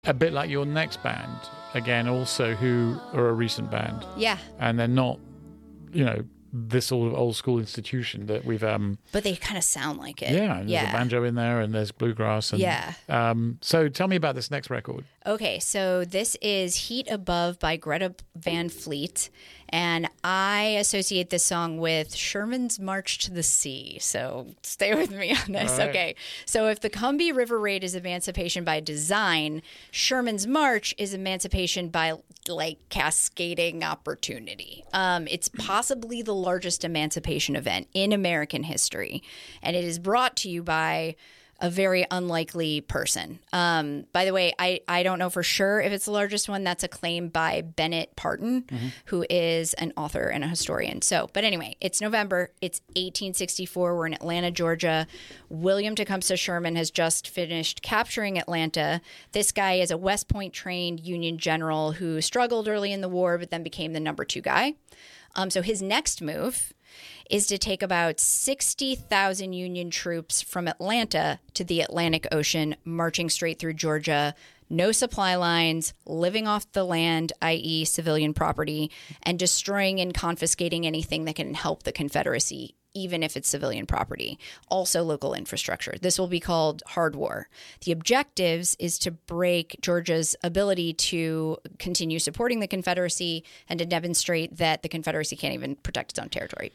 A bit like your next band, again, also who are a recent band. Yeah. And they're not, this sort of old school institution that we've but they kind of sound like it. Yeah, there's a banjo in there and there's bluegrass and so tell me about this next record. Okay, so this is Heat Above by Greta Van Fleet, and I associate this song with Sherman's March to the Sea, so stay with me on this. Right. Okay, so if the Combahee River Raid is emancipation by design, Sherman's March is emancipation by cascading opportunity. It's possibly the largest emancipation event in American history, and it is brought to you by a very unlikely person. By the way, I don't know for sure if it's the largest one. That's a claim by Bennett Parton, who is an author and a historian. But anyway, it's November. It's 1864. We're in Atlanta, Georgia. William Tecumseh Sherman has just finished capturing Atlanta. This guy is a West Point trained Union general who struggled early in the war, but then became the number 2 guy. So his next move is to take about 60,000 Union troops from Atlanta to the Atlantic Ocean, marching straight through Georgia, no supply lines, living off the land, i.e. civilian property, and destroying and confiscating anything that can help the Confederacy, even if it's civilian property, also local infrastructure. This will be called Hard War. The objectives is to break Georgia's ability to continue supporting the Confederacy and to demonstrate that the Confederacy can't even protect its own territory.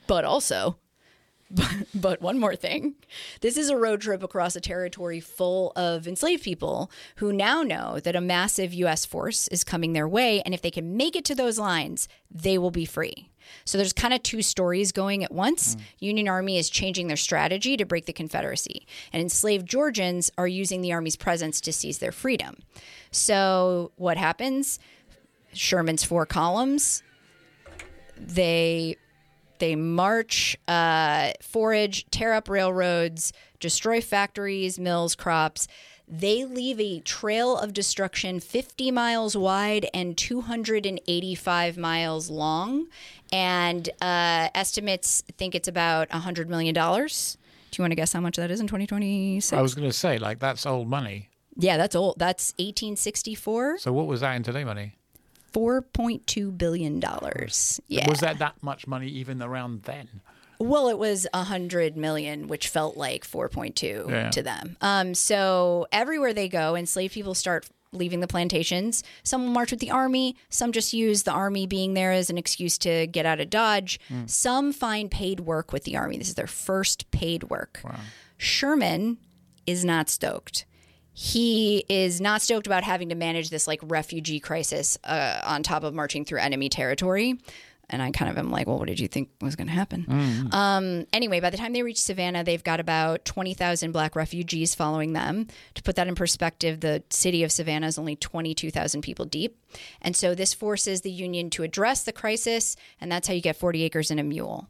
But one more thing. This is a road trip across a territory full of enslaved people who now know that a massive U.S. force is coming their way, and if they can make it to those lines, they will be free. So there's kind of 2 stories going at once. Union Army is changing their strategy to break the Confederacy, and enslaved Georgians are using the Army's presence to seize their freedom. So what happens? Sherman's 4 columns, they march, forage, tear up railroads, destroy factories, mills, crops. They leave a trail of destruction 50 miles wide and 285 miles long. And estimates think it's about $100 million. Do you want to guess how much that is in 2026? I was going to say, that's old money. Yeah, that's old. That's 1864. So what was that in today money? $4.2 billion. Yeah. Was that much money even around then? Well, it was 100 million, which felt like 4.2 to them. So everywhere they go, enslaved people start leaving the plantations. Some will march with the army. Some just use the army being there as an excuse to get out of Dodge. Some find paid work with the army. This is their first paid work. Wow. Sherman is not stoked. He is not stoked about having to manage this refugee crisis on top of marching through enemy territory. And I kind of am like, well, what did you think was going to happen? Anyway, by the time they reach Savannah, they've got about 20,000 black refugees following them. To put that in perspective, the city of Savannah is only 22,000 people deep. And so this forces the Union to address the crisis, and that's how you get 40 acres and a mule.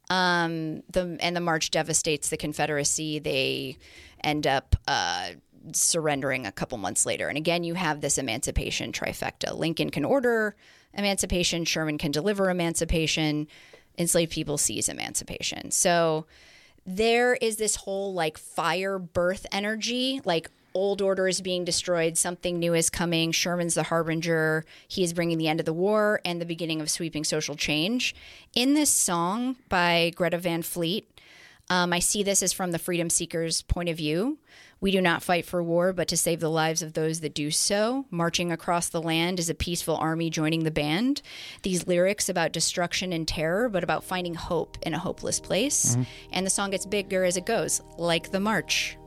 The march devastates the Confederacy. They end up surrendering a couple months later. And again, you have this emancipation trifecta. Lincoln can order emancipation, Sherman can deliver emancipation, enslaved people seize emancipation. So there is this whole fire birth energy, old order is being destroyed, something new is coming, Sherman's the harbinger, he is bringing the end of the war and the beginning of sweeping social change. In this song by Greta Van Fleet, I see this as from the freedom seekers' point of view. We do not fight for war, but to save the lives of those that do so. Marching across the land is a peaceful army joining the band. These lyrics about destruction and terror, but about finding hope in a hopeless place. And the song gets bigger as it goes, like the march.